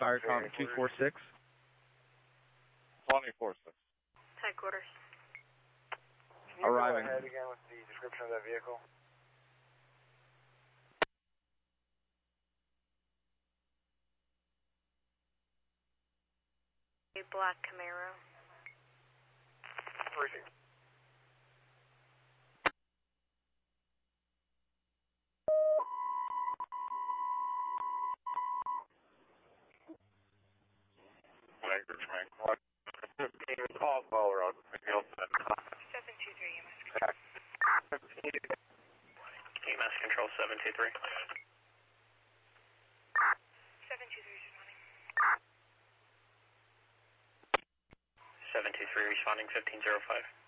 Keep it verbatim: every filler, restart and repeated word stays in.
Fire count two four six. twenty four six. Headquarters. Can you Arriving. go ahead again with the description of that vehicle? A black Camaro. Appreciate it. Call Power on seven two three, E M S Control. E M S Control seven two three. seven two three responding. seven two three responding fifteen zero five.